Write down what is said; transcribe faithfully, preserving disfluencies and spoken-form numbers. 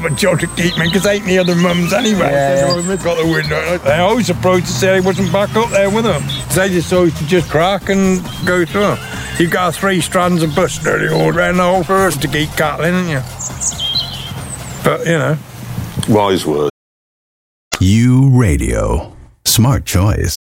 have a job to keep me because ain't the other mums anyway. Yeah, so yeah. Got the window. They always surprised to say I wasn't back up there with them. They just always to just crack and go through. You got three strands of bush nearly all around the whole forest to keep cattle in, haven't you? But, you know. Wise word. You Radio. Smart choice.